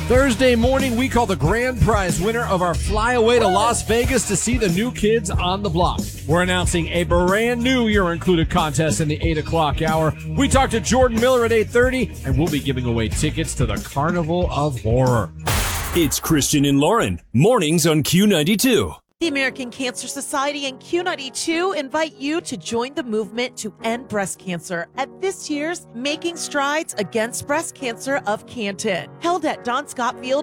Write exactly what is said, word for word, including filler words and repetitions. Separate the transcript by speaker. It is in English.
Speaker 1: Thursday morning, we call the grand prize winner of our flyaway to Las Vegas to see the new kids on the block. We're announcing a brand new You're Included contest in the eight o'clock hour. We talked to Jordan Miller at eight thirty, and we'll be giving away tickets to the Carnival of Horror.
Speaker 2: It's Christian and Lauren, mornings on Q ninety-two.
Speaker 3: The American Cancer Society and Q ninety-two invite you to join the movement to end breast cancer at this year's Making Strides Against Breast Cancer of Canton, held at Don Scott Field